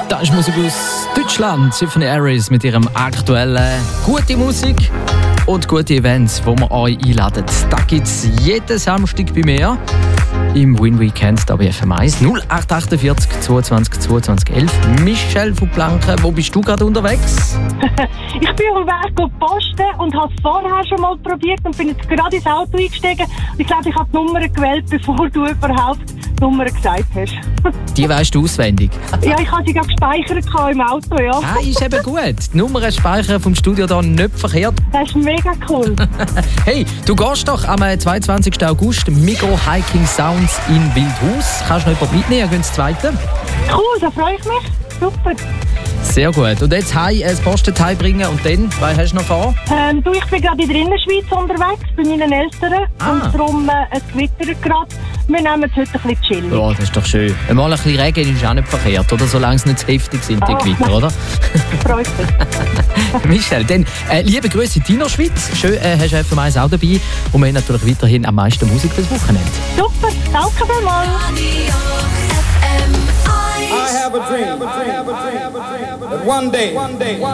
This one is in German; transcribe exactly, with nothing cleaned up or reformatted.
Das ist Musik aus Deutschland. Symphony Aries mit ihrem aktuellen gute Musik und gute Events, die wir euch einladen. Da gibt es jeden Samstag bei mir im Win Weekend da bei F M eins. null acht achtundvierzig zweiundzwanzig zweiundzwanzig elf. Michelle von Blanken, wo bist du gerade unterwegs? Ich bin auf dem Weg auf Posten und habe es vorher schon mal probiert und bin jetzt gerade ins Auto eingestiegen. Ich glaube, ich habe die Nummer gewählt, bevor du überhaupt die Nummer gesagt hast. Die weisst du auswendig? Ja, ich habe sie gerade gespeichert im Auto, ja. Ah, ist eben gut. Die Nummer speichern vom Studio da nicht verkehrt. Das ist mega cool. Hey, du gehst doch am zweiundzwanzigsten August Migros Hiking Sounds in Wildhaus. Kannst du noch jemanden mitnehmen? Gehen ins Zweite? Cool, da freue ich mich. Super. Sehr gut. Und jetzt heim, ein Postenteil bringen und dann, was hast du noch vor? Ähm, du, ich bin gerade in der Innerschweiz unterwegs, bei meinen Eltern. Ah. Und darum, äh, es gewittert gerade. Wir nehmen es heute ein bisschen chillig. Ja, das ist doch schön. Mal ein bisschen Regen ist auch nicht verkehrt, oder? Solange es nicht zu heftig sind, die Oh, Gewitter, oder? Freut mich. Michelle, dann äh, liebe Grüße in deiner Schweiz. Schön, äh, hast du F M eins auch dabei. Und wir haben natürlich weiterhin am meisten Musik fürs Wochenende. Super, danke vielmals. I have a dream that one day, one day,